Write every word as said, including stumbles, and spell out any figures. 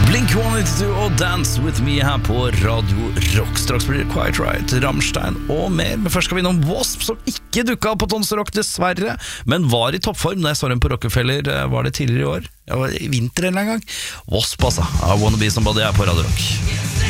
Blink one eighty-two og Dance With Me her på Radio Rock. Straks blir det Quiet Riot, Rammstein og mer. Men først skal vi innom Wasp, som ikke dukket opp på Tonsdag Rock dessverre, men var i toppform da jeg så dem på Rockefeller. Var det tidligere i år? Ja, var det i vinter en eller annen gang. Wasp altså, I Wanna Be Somebody er på Radio Rock.